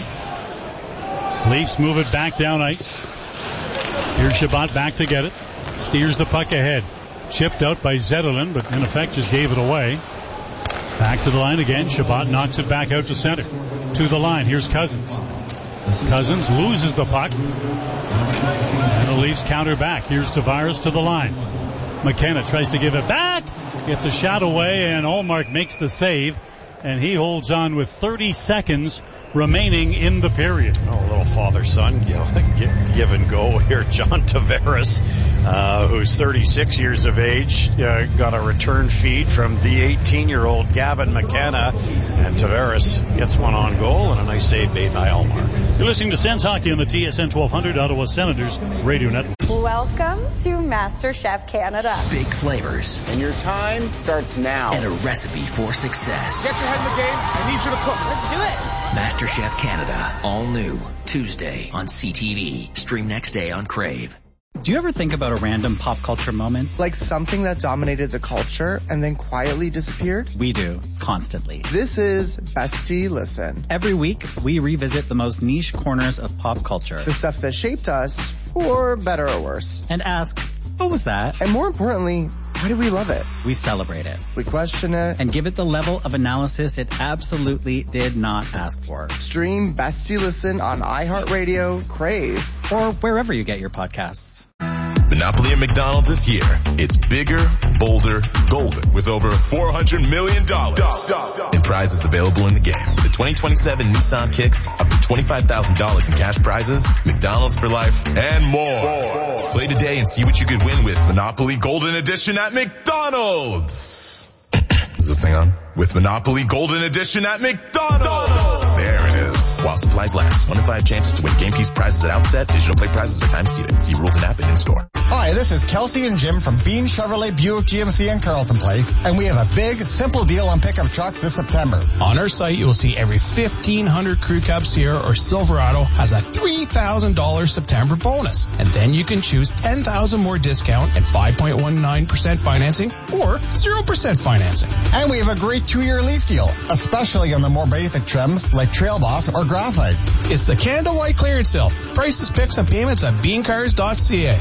Leafs move it back down ice. Here's Chabot back to get it. Steers the puck ahead. Chipped out by Zetterlund, but in effect just gave it away. Back to the line again. Chabot knocks it back out to center. To the line. Here's Cousins. Cousins loses the puck. And the Leafs counter back. Here's Tavares to the line. McKenna tries to give it back. Gets a shot away, and Ullmark makes the save. And he holds on with thirty seconds remaining in the period. Oh, a little father-son give and go here. John Tavares, uh, who's thirty-six years of age, uh, got a return feed from the eighteen-year-old Gavin McKenna, and Tavares gets one on goal and a nice save made by Ullmark. You're listening to Sens Hockey on the T S N twelve hundred Ottawa Senators Radio Network. Welcome to MasterChef Canada. Big flavors. And your time starts now. And a recipe for success. Get your head in the game. I need you to cook. Let's do it. MasterChef Canada. All new. Tuesday on C T V. Stream next day on Crave. Do you ever think about a random pop culture moment? Like something that dominated the culture and then quietly disappeared? We do, constantly. This is Bestie Listen. Every week, we revisit the most niche corners of pop culture. The stuff that shaped us, for better or worse. And ask, what was that? And more importantly, why do we love it? We celebrate it. We question it. And give it the level of analysis it absolutely did not ask for. Stream Bestie Listen on iHeartRadio, Crave, or wherever you get your podcasts. Monopoly at McDonald's this year. It's bigger, bolder, golden with over four hundred million dollars in prizes available in the game. The twenty twenty-seven Nissan Kicks, up to twenty-five thousand dollars in cash prizes, McDonald's for life, and more. Play today and see what you could win with Monopoly Golden Edition at McDonald's. Is this thing on? With Monopoly Golden Edition at McDonald's. There it is. While supplies last. One in five chances to win game piece prizes at outset. Digital play prizes are time seated. See rules and app and in-store. Hi, this is Kelsey and Jim from Bean Chevrolet Buick G M C in Carleton Place, and we have a big, simple deal on pickup trucks this September. On our site, you will see every fifteen hundred Crew Cab, Sierra, or Silverado has a three thousand dollars September bonus. And then you can choose ten thousand dollars more discount and five point one nine percent financing or zero percent financing. And we have a great two-year lease deal, especially on the more basic trims like Trail Boss or Graphite. It's the Canada White clearance sale. Prices, picks, and payments at bean cars dot c a.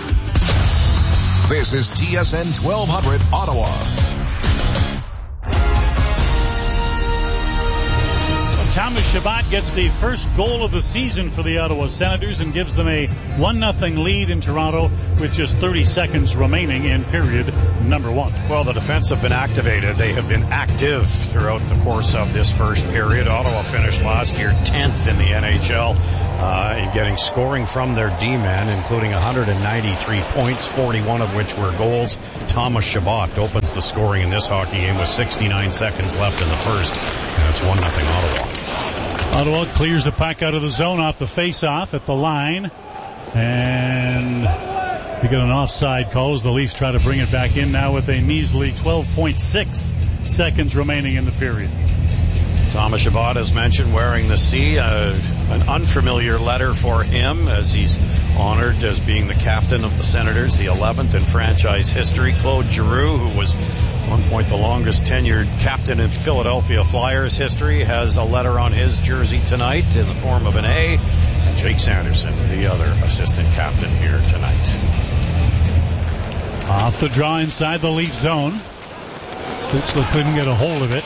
This is T S N twelve hundred Ottawa. Thomas Chabot gets the first goal of the season for the Ottawa Senators and gives them a one nothing lead in Toronto with just thirty seconds remaining in period number one. Well, the defense have been activated. They have been active throughout the course of this first period. Ottawa finished last year tenth in the N H L uh, in getting scoring from their D-men, including one hundred ninety-three points, forty-one of which were goals. Thomas Chabot opens the scoring in this hockey game with sixty-nine seconds left in the first, and it's one nothing Ottawa. Ottawa clears the puck out of the zone off the face-off at the line, and we get an offside call as the Leafs try to bring it back in now with a measly twelve point six seconds remaining in the period. Thomas Chabot, as mentioned, wearing the C, uh, an unfamiliar letter for him as he's honored as being the captain of the Senators, the eleventh in franchise history. Claude Giroux, who was at one point the longest tenured captain in Philadelphia Flyers history, has a letter on his jersey tonight in the form of an A. And Jake Sanderson, the other assistant captain here tonight. Off the draw inside the Leaf zone. Stützle couldn't get a hold of it.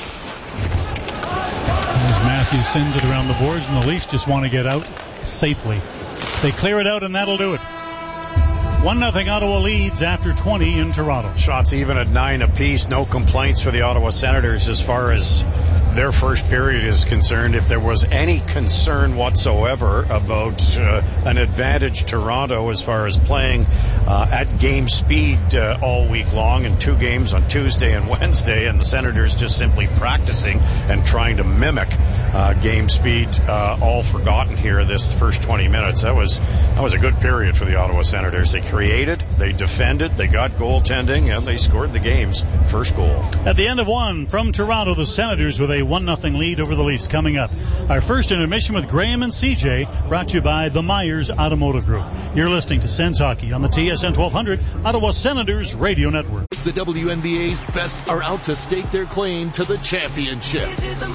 As Matthews sends it around the boards, and the Leafs just want to get out safely. They clear it out, and that'll do it. one nothing Ottawa leads after twenty in Toronto. Shots even at nine apiece. No complaints for the Ottawa Senators as far as their first period is concerned. If there was any concern whatsoever about uh, an advantage Toronto as far as playing uh, at game speed uh, all week long, and two games on Tuesday and Wednesday, and the Senators just simply practicing and trying to mimic uh, game speed, uh, all forgotten here this first twenty minutes. That was that was a good period for the Ottawa Senators. They created, they defended, they got goaltending, and they scored the game's first goal. At the end of one from Toronto, the Senators with a one nothing lead over the Leafs. Coming up, our first intermission with Graham and C J, brought to you by the Myers Automotive Group. You're listening to Sens Hockey on the T S N twelve hundred Ottawa Senators Radio Network. The W N B A's best are out to stake their claim to the championship.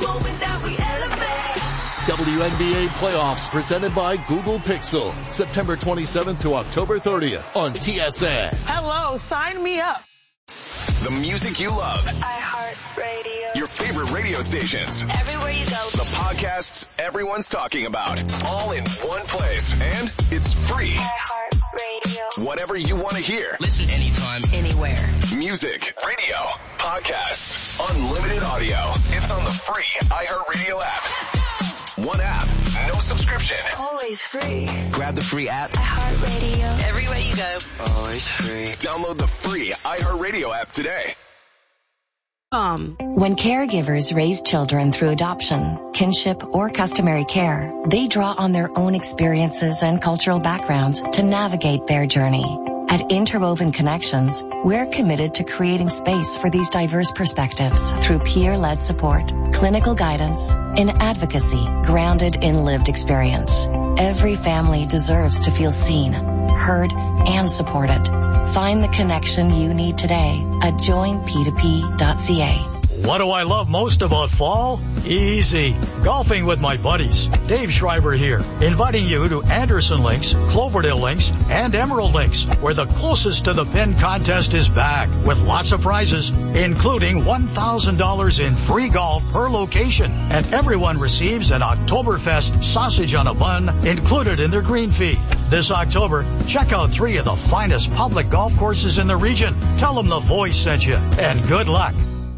W N B A playoffs presented by Google Pixel, September twenty-seventh to October thirtieth on T S N. Hello, sign me up. The music you love. iHeartRadio. Your favorite radio stations. Everywhere you go. The podcasts everyone's talking about. All in one place. And it's free. iHeartRadio. Whatever you want to hear. Listen anytime, anywhere. Music, radio, podcasts, unlimited audio. It's on the free iHeartRadio app. One app, no subscription. Always free. Grab the free app. iHeartRadio. Everywhere you go. Always free. Download the free iHeartRadio app today. Um. When caregivers raise children through adoption, kinship, or customary care, they draw on their own experiences and cultural backgrounds to navigate their journey. At Interwoven Connections, we're committed to creating space for these diverse perspectives through peer-led support, clinical guidance, and advocacy grounded in lived experience. Every family deserves to feel seen, heard, and supported. Find the connection you need today at join p two p dot c a. What do I love most about fall? Easy. Golfing with my buddies. Dave Schreiber here, inviting you to Anderson Links, Cloverdale Links, and Emerald Links, where the closest to the pin contest is back with lots of prizes, including one thousand dollars in free golf per location. And everyone receives an Oktoberfest sausage on a bun included in their green fee. This October, check out three of the finest public golf courses in the region. Tell them the voice sent you, and good luck.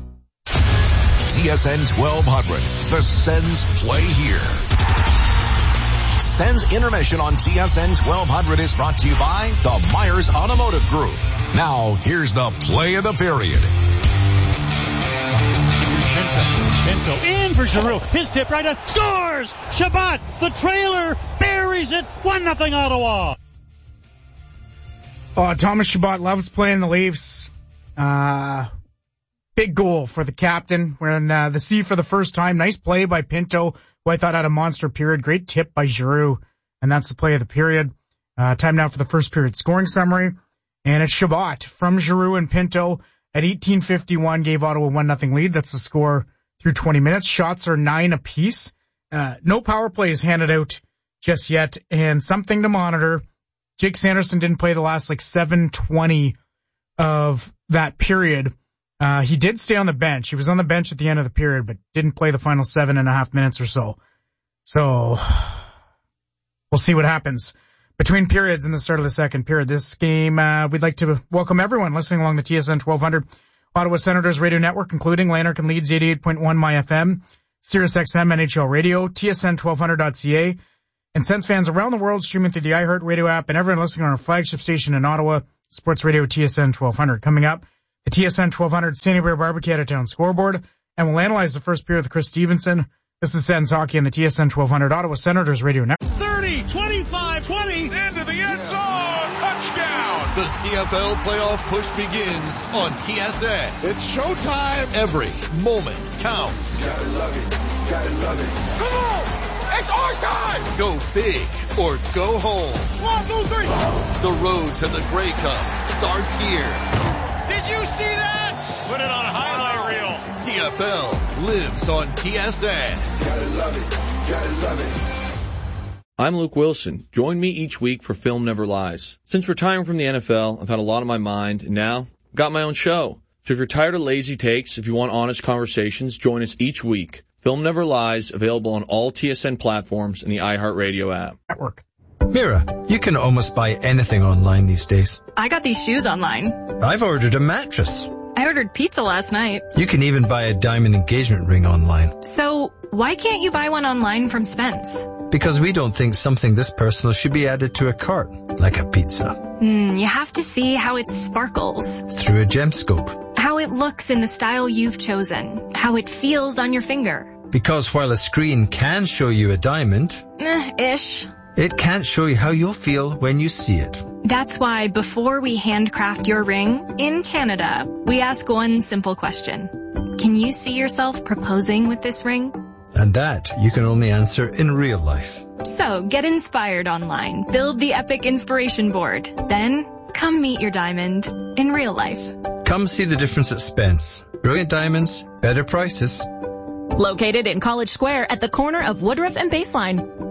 T S N twelve hundred. The Sens play here. Sens Intermission on T S N twelve hundred is brought to you by the Myers Automotive Group. Now, here's the play of the period. Pinto, Pinto in for Giroux. His tip right on. Scores! Chabot, the trailer, buries it. one nothing Ottawa. Oh, Thomas Chabot loves playing the Leafs. Uh... Big goal for the captain. We're in uh, the C for the first time. Nice play by Pinto, who I thought had a monster period. Great tip by Giroux. And that's the play of the period. Uh, time now for the first period scoring summary. And it's Chabot from Giroux and Pinto at eighteen fifty-one gave Ottawa one nothing lead. That's the score through twenty minutes. Shots are nine apiece. Uh, no power play is handed out just yet. And something to monitor. Jake Sanderson didn't play the last like seven twenty of that period. Uh, he did stay on the bench. He was on the bench at the end of the period, but didn't play the final seven and a half minutes or so. So we'll see what happens between periods in the start of the second period. This game, uh, we'd like to welcome everyone listening along the T S N twelve hundred Ottawa Senators radio network, including Lanark and Leeds eighty-eight point one My F M, Sirius X M N H L Radio, T S N twelve hundred dot C A, and Sens fans around the world streaming through the iHeartRadio app, and everyone listening on our flagship station in Ottawa, Sports Radio T S N twelve hundred. Coming up, the T S N twelve hundred Standing Bear Barbecue out-of-town scoreboard, and we'll analyze the first period with Chris Stevenson. This is Sens Hockey and the T S N twelve hundred Ottawa Senators radio network. thirty, twenty-five, twenty, into the end zone, touchdown! The C F L playoff push begins on T S N. It's showtime! Every moment counts. Gotta love it, gotta love it. Come on! It's our time! Go big or go home. One, two, three! The road to the Grey Cup starts here. Did you see that? Put it on a highlight reel. C F L lives on T S N. Gotta love it, gotta love it. I'm Luke Wilson. Join me each week for Film Never Lies. Since retiring from the N F L, I've had a lot on my mind, and now I've got my own show. So if you're tired of lazy takes, if you want honest conversations, join us each week. Film Never Lies, available on all T S N platforms and the iHeartRadio app. Network. Mira, you can almost buy anything online these days. I got these shoes online. I've ordered a mattress. I ordered pizza last night. You can even buy a diamond engagement ring online. So, why can't you buy one online from Spence? Because we don't think something this personal should be added to a cart, like a pizza. Hmm, you have to see how it sparkles. Through a gemscope. How it looks in the style you've chosen. How it feels on your finger. Because while a screen can show you a diamond... Eh, ish. It can't show you how you'll feel when you see it. That's why before we handcraft your ring, in Canada, we ask one simple question. Can you see yourself proposing with this ring? And that you can only answer in real life. So get inspired online. Build the epic inspiration board. Then come meet your diamond in real life. Come see the difference at Spence. Brilliant diamonds, better prices. Located in College Square at the corner of Woodruff and Baseline.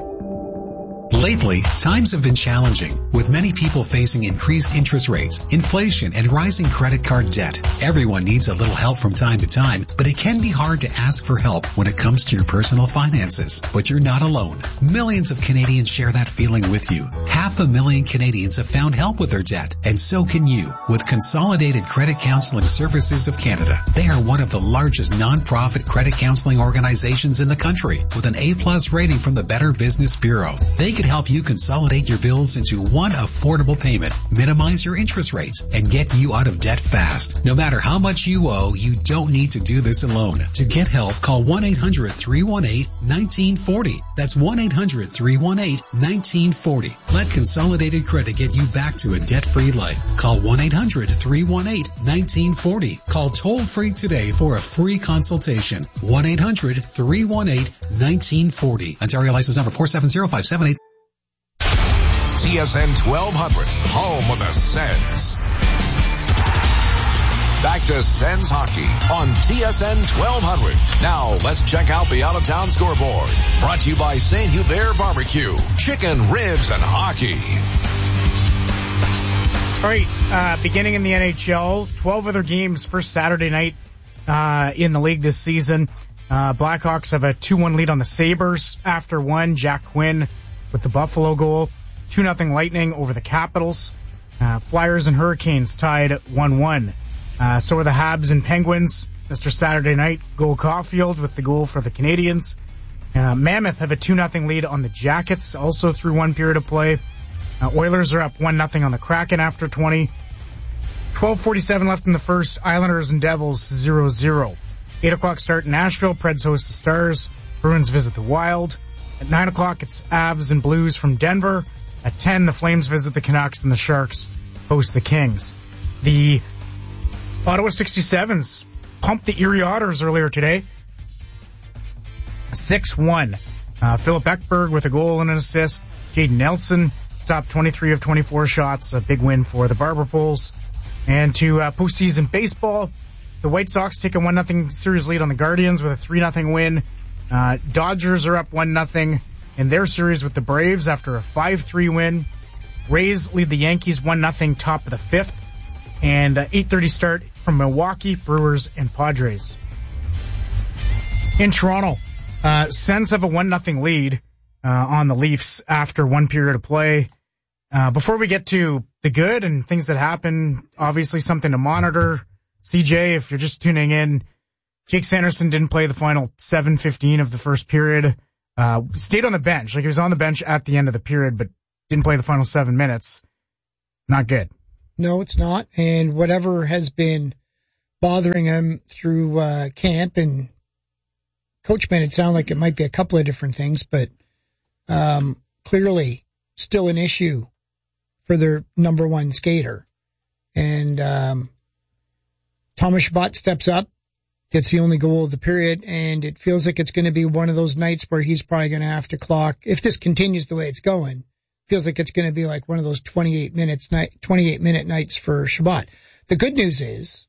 Lately, times have been challenging, with many people facing increased interest rates, inflation, and rising credit card debt. Everyone needs a little help from time to time, but it can be hard to ask for help when it comes to your personal finances. But you're not alone. Millions of Canadians share that feeling with you. Half a million Canadians have found help with their debt, and so can you, with Consolidated Credit Counseling Services of Canada. They are one of the largest non-profit credit counseling organizations in the country, with an A-plus rating from the Better Business Bureau. They can help you consolidate your bills into one affordable payment, minimize your interest rates, and get you out of debt fast. No matter how much you owe, you don't need to do this alone. To get help, call one eight hundred, three one eight, one nine four zero. That's one eight hundred, three one eight, one nine four zero. Let Consolidated Credit get you back to a debt-free life. Call one eight hundred, three one eight, one nine four zero. Call toll-free today for a free consultation. one eight hundred, three one eight, one nine four zero. Ontario license number four seven zero five seven eight. T S N twelve hundred, home of the Sens. Back to Sens hockey on T S N twelve hundred. Now let's check out the out-of-town scoreboard. Brought to you by Saint Hubert Barbecue, chicken, ribs, and hockey. All right, uh, beginning in the N H L, twelve other games for Saturday night uh, in the league this season. Uh, Blackhawks have a two one lead on the Sabres after one. Jack Quinn with the Buffalo goal. two nothing Lightning over the Capitals. Uh, Flyers and Hurricanes tied one one. Uh, so are the Habs and Penguins. Mister Saturday Night, Cole Caulfield with the goal for the Canadians. Uh, Mammoth have a two nothing lead on the Jackets, also through one period of play. Uh, Oilers are up one nothing on the Kraken after twenty. twelve forty-seven left in the first. Islanders and Devils zero zero. eight o'clock start in Nashville. Preds host the Stars. Bruins visit the Wild. At nine o'clock, it's Avs and Blues from Denver. At ten, the Flames visit the Canucks and the Sharks host the Kings. The Ottawa sixty-sevens pumped the Erie Otters earlier today. six one. Uh, Philip Ekberg with a goal and an assist. Jaden Nelson stopped twenty-three of twenty-four shots. A big win for the Barber Poles. And to uh, postseason baseball, the White Sox take a one nothing series lead on the Guardians with a three nothing win. Uh, Dodgers are up one nothing in their series with the Braves after a five three win. Rays lead the Yankees one nothing top of the fifth. And uh, eight thirty start from Milwaukee, Brewers, and Padres. In Toronto, Uh, Sens have a one nothing lead uh, on the Leafs after one period of play. Uh, before we get to the good and things that happen, obviously something to monitor. C J, if you're just tuning in, Jake Sanderson didn't play the final seven fifteen of the first period. Uh, stayed on the bench. Like, he was on the bench at the end of the period, but didn't play the final seven minutes. Not good. No, it's not. And whatever has been bothering him through uh, camp, and Coach made it sound like it might be a couple of different things, but um, clearly still an issue for their number one skater. And um, Thomas Chabot steps up, gets the only goal of the period, and it feels like it's going to be one of those nights where he's probably going to have to clock, if this continues the way it's going, feels like it's going to be like one of those twenty-eight minutes night, twenty-eight minute nights for Chabot. The good news is,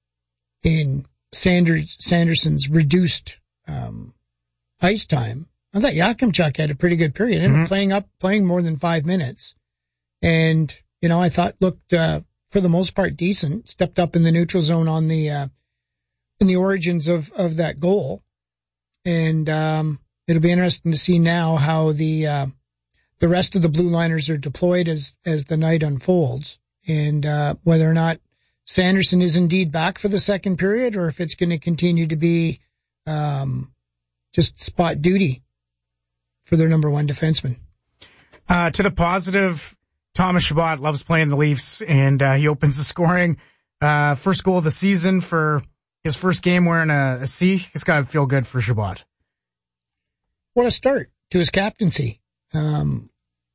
in Sanders, Sanderson's reduced um, ice time, I thought Yakimchuk had a pretty good period. Ended up mm-hmm. playing up, playing more than five minutes. And, you know, I thought looked, uh, for the most part decent, stepped up in the neutral zone on the, uh, in the origins of, of that goal. And, um, it'll be interesting to see now how the, uh, the rest of the blue liners are deployed as, as the night unfolds, and, uh, whether or not Sanderson is indeed back for the second period, or if it's going to continue to be, um, just spot duty for their number one defenseman. Uh, to the positive, Thomas Chabot loves playing the Leafs, and, uh, he opens the scoring, uh, first goal of the season for his first game wearing a, a C. It's got to feel good for Chabot. What a start to his captaincy. Um,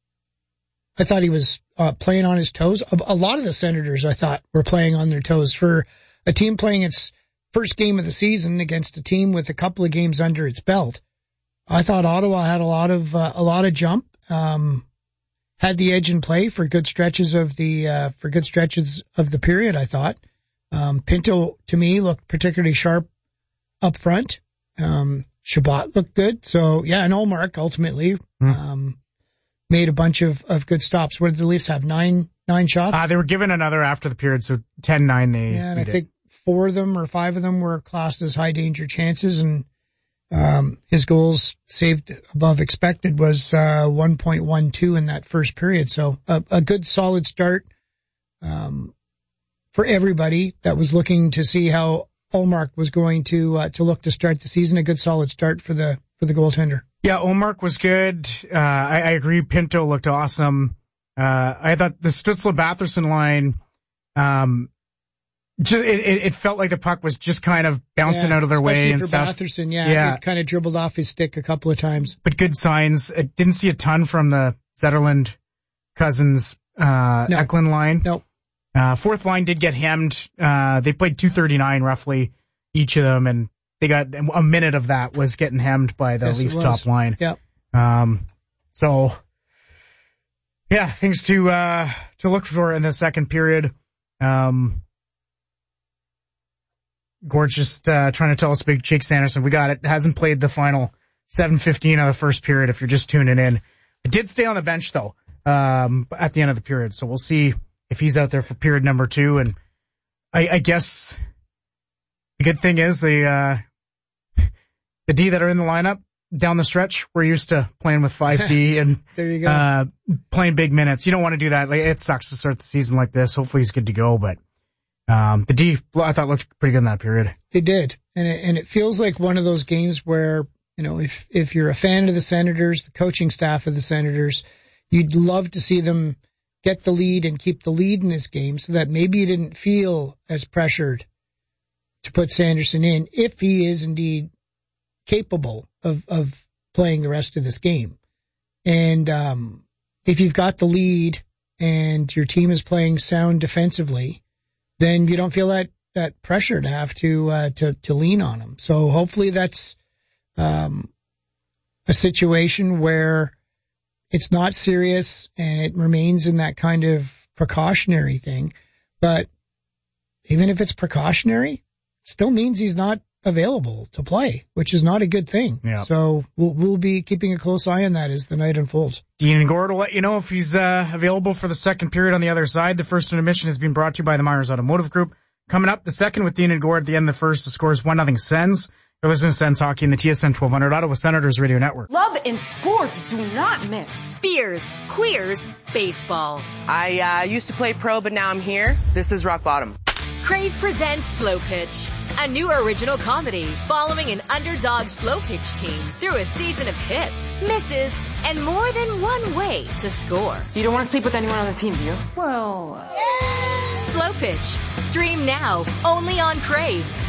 I thought he was uh, playing on his toes. A, a lot of the Senators, I thought, were playing on their toes. For a team playing its first game of the season against a team with a couple of games under its belt, I thought Ottawa had a lot of uh, a lot of jump, um, had the edge in play for good stretches of the uh, for good stretches of the period. I thought um, Pinto, to me, looked particularly sharp up front. Um, Chabot looked good. So, yeah, and Ullmark ultimately mm. um, made a bunch of, of good stops. What did the Leafs have, nine nine shots? Uh, they were given another after the period, so ten nine they Yeah, and they I did. think four of them or five of them were classed as high-danger chances, and um, his goals saved above expected was uh, one point one two in that first period. So a, a good, solid start um, for everybody that was looking to see how Ullmark was going to uh, to look to start the season. A good solid start for the for the goaltender. Yeah, Ullmark was good. Uh, I, I agree. Pinto looked awesome. Uh, I thought the Stützle Batherson line, um, just it, it, it felt like the puck was just kind of bouncing yeah, out of their way and for stuff. Batherson, yeah, yeah, it kind of dribbled off his stick a couple of times. But good signs. I didn't see a ton from the Zetterlund, Cousins, uh, no. Eklund line. Nope. Uh, fourth line did get hemmed. Uh, they played two thirty-nine roughly, each of them, and they got a minute of that was getting hemmed by the yes, Leafs top line. Yep. Um, so, yeah, things to, uh, to look for in the second period. Um, Gord's just, uh, trying to tell us big Jake Sanderson. We got it. Hasn't played the final seven fifteen of the first period if you're just tuning in. It did stay on the bench though, um, at the end of the period. So we'll see if he's out there for period number two. And I, I guess the good thing is the, uh, the D that are in the lineup down the stretch, we're used to playing with five D and, there you go. uh, playing big minutes. You don't want to do that. Like, it sucks to start the season like this. Hopefully he's good to go, but, um, the D, I thought looked pretty good in that period. They did. And it, and it feels like one of those games where, you know, if, if you're a fan of the Senators, the coaching staff of the Senators, you'd love to see them get the lead and keep the lead in this game so that maybe you didn't feel as pressured to put Sanderson in if he is indeed capable of, of playing the rest of this game. And um, if you've got the lead and your team is playing sound defensively, then you don't feel that, that pressure to have to, uh, to, to lean on them. So hopefully that's um, a situation where it's not serious and it remains in that kind of precautionary thing. But even if it's precautionary, still means he's not available to play, which is not a good thing. Yeah. So we'll, we'll be keeping a close eye on that as the night unfolds. Dean Gord will let you know if he's uh, available for the second period on the other side. The first intermission has been brought to you by the Myers Automotive Group. Coming up, the second with Dean and Gord at the end of the first, the score is one nothing Sens. You're listening to Sens Hockey in the T S N twelve hundred Ottawa Senators Radio Network. Love and sports do not mix. Beers, queers, baseball. I uh, used to play pro, but now I'm here. This is Rock Bottom. Crave presents Slow Pitch, a new original comedy following an underdog slow pitch team through a season of hits, misses, and more than one way to score. You don't want to sleep with anyone on the team, do you? Well, uh... Slow Pitch. Stream now, only on Crave.